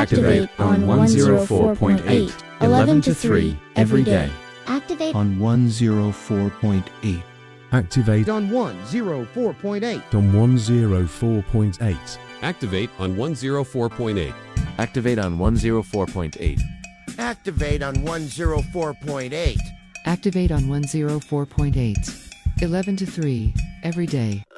Activate on 104.8, 11 to 3, every day. Activate on 104.8. Activate on 104.8. on 104.8. Activate on 104.8. Activate on 104.8. Activate on 104.8. Activate on 104.8. 11 to 3, every day.